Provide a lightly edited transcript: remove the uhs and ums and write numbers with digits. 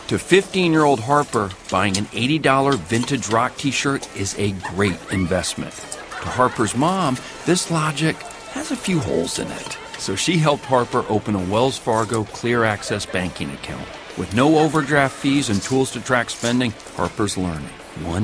To 15-year-old Harper, buying an $80 vintage rock t-shirt is a great investment. To Harper's mom, this logic has a few holes in it. So she helped Harper open a Wells Fargo Clear Access banking account. With no overdraft fees and tools to track spending, Harper's learning one